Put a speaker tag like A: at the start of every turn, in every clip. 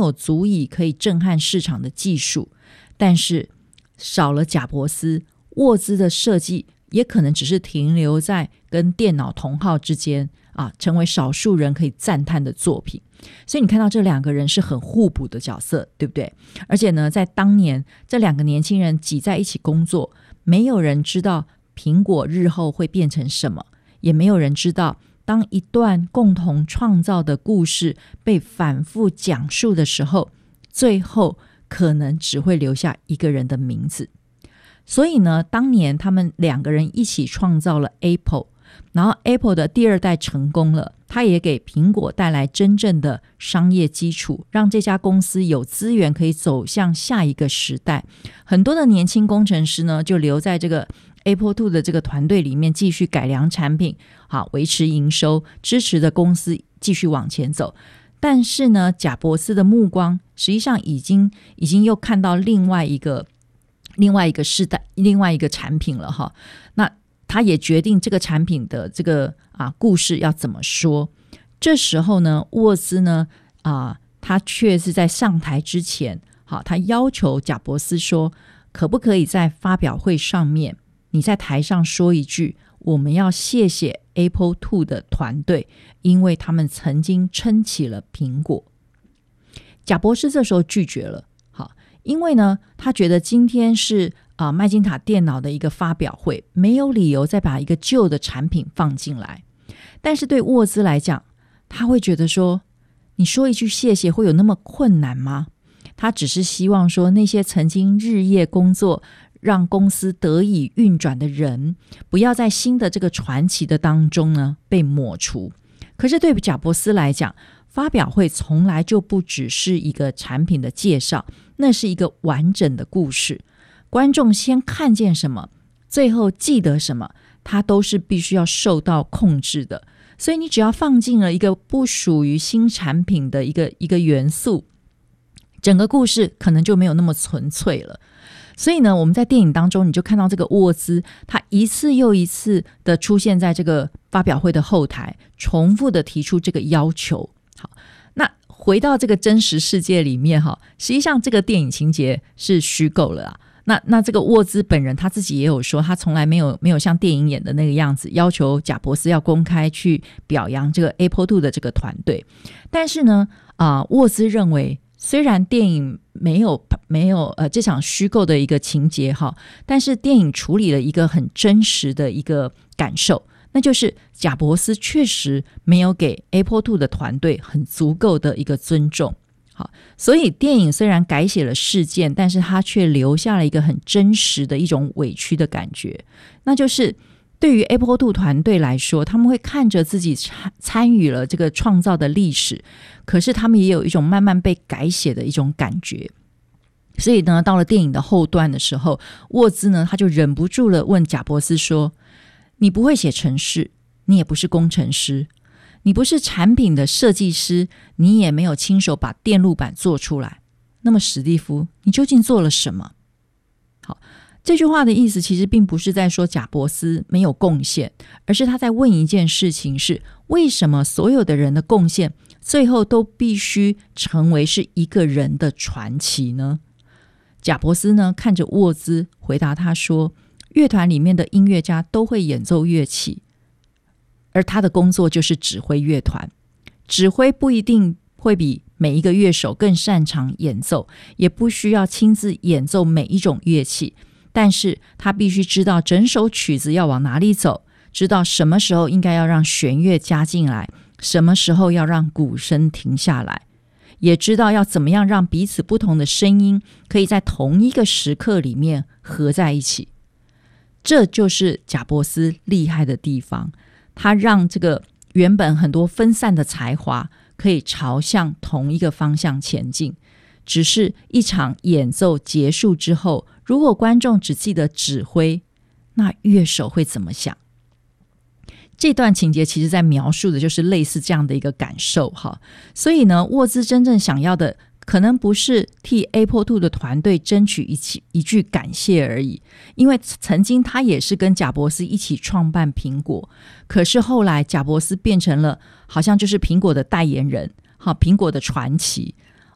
A: 有足以可以震撼市场的技术，但是少了贾伯斯，沃兹的设计也可能只是停留在跟电脑同号之间成为少数人可以赞叹的作品。所以你看到这两个人是很互补的角色，对不对？而且呢，在当年这两个年轻人挤在一起工作，没有人知道苹果日后会变成什么，也没有人知道当一段共同创造的故事被反复讲述的时候，最后可能只会留下一个人的名字。所以呢，当年他们两个人一起创造了 Apple， 然后 Apple 的第二代成功了，它也给苹果带来真正的商业基础，让这家公司有资源可以走向下一个时代。很多的年轻工程师呢，就留在这个 Apple II 的这个团队里面，继续改良产品，维持营收，支持的公司继续往前走。但是呢，贾伯斯的目光实际上已经又看到另外一个世代，另外一个产品了哈。那他也决定这个产品的这个故事要怎么说。这时候呢，沃兹呢他却是在上台之前，他要求贾伯斯说，可不可以在发表会上面，你在台上说一句，我们要谢谢 Apple II 的团队，因为他们曾经撑起了苹果。贾伯斯这时候拒绝了，因为呢，他觉得今天是麦金塔电脑的一个发表会，没有理由再把一个旧的产品放进来。但是对沃兹来讲，他会觉得说，你说一句谢谢会有那么困难吗？他只是希望说，那些曾经日夜工作让公司得以运转的人，不要在新的这个传奇的当中呢被抹除。可是对贾伯斯来讲，发表会从来就不只是一个产品的介绍，那是一个完整的故事。观众先看见什么，最后记得什么，它都是必须要受到控制的。所以你只要放进了一个不属于新产品的一个元素，整个故事可能就没有那么纯粹了。所以呢，我们在电影当中你就看到这个沃兹，他一次又一次的出现在这个发表会的后台，重复的提出这个要求。好，那回到这个真实世界里面实际上这个电影情节是虚构了啊。那这个沃兹本人他自己也有说，他从来没有像电影演的那个样子，要求贾伯斯要公开去表扬这个 Apple II 的这个团队。但是呢，沃兹认为，虽然电影没有这场虚构的一个情节但是电影处理了一个很真实的一个感受，那就是贾伯斯确实没有给 Apple II 的团队很足够的一个尊重。好，所以电影虽然改写了事件，但是它却留下了一个很真实的一种委屈的感觉，那就是对于 Apple II 团队来说，他们会看着自己参与了这个创造的历史，可是他们也有一种慢慢被改写的一种感觉。所以呢，到了电影的后段的时候，沃兹呢他就忍不住了问贾伯斯说，你不会写程式，你也不是工程师，你不是产品的设计师，你也没有亲手把电路板做出来，那么史蒂夫，你究竟做了什么？好，这句话的意思其实并不是在说贾伯斯没有贡献，而是他在问一件事情，是为什么所有的人的贡献最后都必须成为是一个人的传奇呢？贾伯斯呢看着沃兹回答他说，乐团里面的音乐家都会演奏乐器，而他的工作就是指挥乐团。指挥不一定会比每一个乐手更擅长演奏，也不需要亲自演奏每一种乐器，但是他必须知道整首曲子要往哪里走，知道什么时候应该要让弦乐加进来，什么时候要让鼓声停下来，也知道要怎么样让彼此不同的声音可以在同一个时刻里面合在一起。这就是贾伯斯厉害的地方，他让这个原本很多分散的才华可以朝向同一个方向前进。只是一场演奏结束之后，如果观众只记得指挥，那乐手会怎么想？这段情节其实在描述的就是类似这样的一个感受哈。所以呢，沃兹真正想要的可能不是替 Apple II 的团队争取一句感谢而已，因为曾经他也是跟贾伯斯一起创办苹果，可是后来贾伯斯变成了好像就是苹果的代言人，好，苹果的传奇。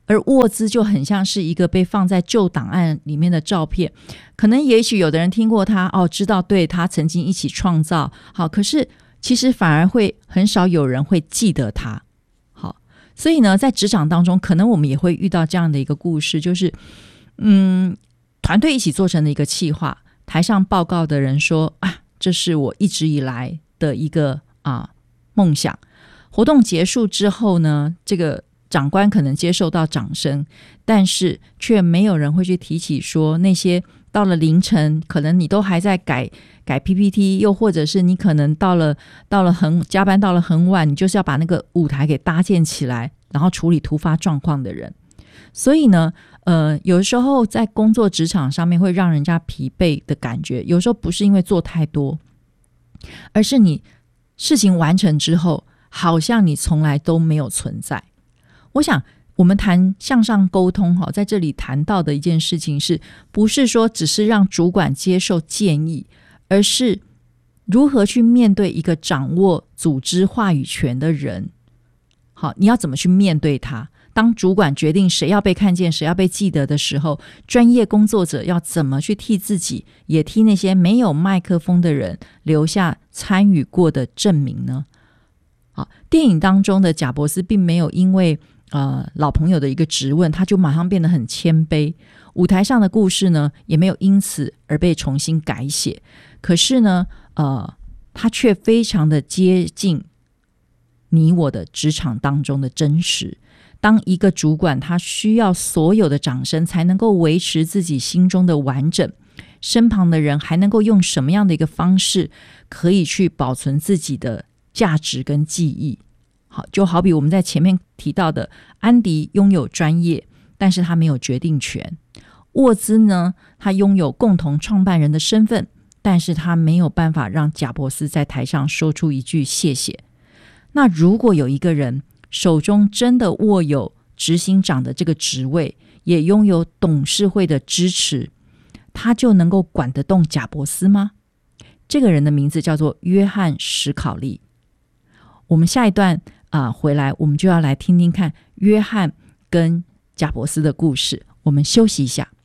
A: 而沃兹就很像是一个被放在旧档案里面的照片，可能也许有的人听过他知道对他曾经一起创造好，可是其实反而会很少有人会记得他。好，所以呢在职场当中可能我们也会遇到这样的一个故事，就是团队一起做成的一个企划，台上报告的人说这是我一直以来的一个梦想。活动结束之后呢，这个长官可能接受到掌声，但是却没有人会去提起说那些到了凌晨可能你都还在改 PPT， 又或者是你可能加班到了很晚，你就是要把那个舞台给搭建起来，然后处理突发状况的人。所以呢有的时候在工作职场上面会让人家疲惫的感觉，有时候不是因为做太多，而是你事情完成之后好像你从来都没有存在。我想我们谈向上沟通在这里谈到的一件事情是不是说只是让主管接受建议，而是如何去面对一个掌握组织话语权的人。好，你要怎么去面对他？当主管决定谁要被看见谁要被记得的时候，专业工作者要怎么去替自己也替那些没有麦克风的人留下参与过的证明呢？好，电影当中的贾伯斯并没有因为老朋友的一个质问他就马上变得很谦卑，舞台上的故事呢也没有因此而被重新改写，可是呢他却非常的接近你我的职场当中的真实。当一个主管他需要所有的掌声才能够维持自己心中的完整，身旁的人还能够用什么样的一个方式可以去保存自己的价值跟记忆。好，就好比我们在前面提到的，安迪拥有专业，但是他没有决定权。沃兹呢，他拥有共同创办人的身份，但是他没有办法让贾伯斯在台上说出一句谢谢。那如果有一个人手中真的握有执行长的这个职位，也拥有董事会的支持，他就能够管得动贾伯斯吗？这个人的名字叫做约翰·史考利。我们下一段回来我们就要来听听看约翰跟贾伯斯的故事。我们休息一下。